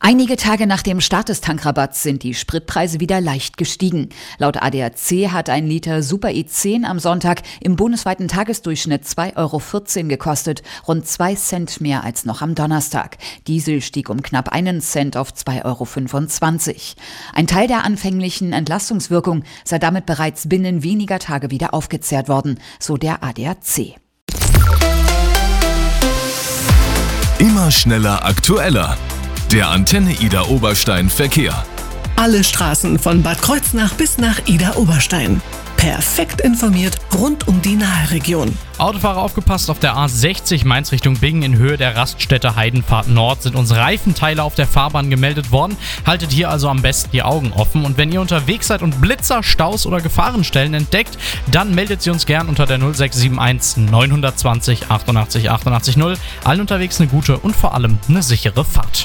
Einige Tage nach dem Start des Tankrabatts sind die Spritpreise wieder leicht gestiegen. Laut ADAC hat ein Liter Super E10 am Sonntag im bundesweiten Tagesdurchschnitt 2,14 € gekostet, rund 2 Cent mehr als noch am Donnerstag. Diesel stieg um knapp 1 Cent auf 2,25 €. Ein Teil der anfänglichen Entlastungswirkung sei damit bereits binnen weniger Tage wieder aufgezehrt worden, so der ADAC. Immer schneller, aktueller. Der Antenne Idar Oberstein Verkehr. Alle Straßen von Bad Kreuznach bis nach Idar Oberstein. Perfekt informiert rund um die Naheregion. Autofahrer aufgepasst, auf der A60 Mainz Richtung Bingen in Höhe der Raststätte Heidenpfad Nord sind uns Reifenteile auf der Fahrbahn gemeldet worden. Haltet hier also am besten die Augen offen. Und wenn ihr unterwegs seid und Blitzer, Staus oder Gefahrenstellen entdeckt, dann meldet sie uns gern unter der 0671 920 88 88 0. Allen unterwegs eine gute und vor allem eine sichere Fahrt.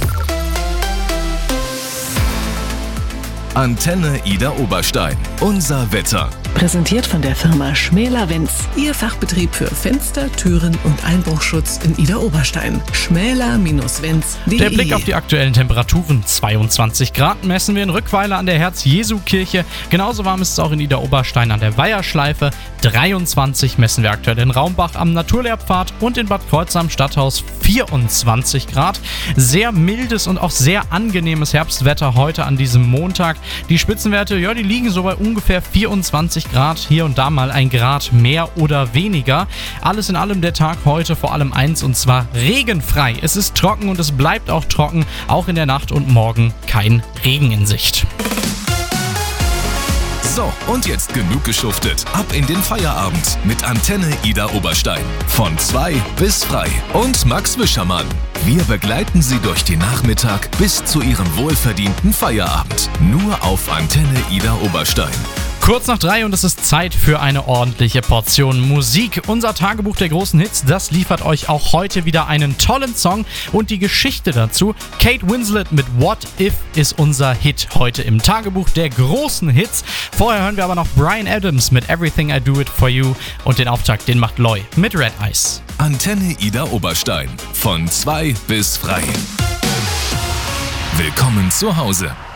Antenne Idar Oberstein. Unser Wetter. Präsentiert von der Firma Schmäler-Wenz. Ihr Fachbetrieb für Fenster, Türen und Einbruchschutz in Idar Oberstein. Schmäler-Wenz.de. Der Blick auf die aktuellen Temperaturen. 22 Grad messen wir in Rückweiler an der Herz-Jesu-Kirche. Genauso warm ist es auch in Idar Oberstein an der Weiherschleife. 23 messen wir aktuell in Raumbach am Naturlehrpfad und in Bad Kreuznach am Stadthaus 24 Grad. Sehr mildes und auch sehr angenehmes Herbstwetter heute an diesem Montag. Die Spitzenwerte, die liegen so bei ungefähr 24 Grad, hier und da mal 1 Grad mehr oder weniger. Alles in allem der Tag heute vor allem eins, und zwar regenfrei. Es ist trocken und es bleibt auch trocken, auch in der Nacht und morgen kein Regen in Sicht. So, und jetzt genug geschuftet. Ab in den Feierabend mit Antenne Idar Oberstein. Von 2 bis frei. Und Max Wischermann. Wir begleiten Sie durch den Nachmittag bis zu Ihrem wohlverdienten Feierabend. Nur auf Antenne Idar Oberstein. Kurz nach 3 und es ist Zeit für eine ordentliche Portion Musik. Unser Tagebuch der großen Hits, das liefert euch auch heute wieder einen tollen Song und die Geschichte dazu. Kate Winslet mit What If ist unser Hit heute im Tagebuch der großen Hits. Vorher hören wir aber noch Bryan Adams mit Everything I Do It For You und den Auftakt, den macht Loy mit Red Eyes. Antenne Idar Oberstein. Von 2 bis frei. Willkommen zu Hause.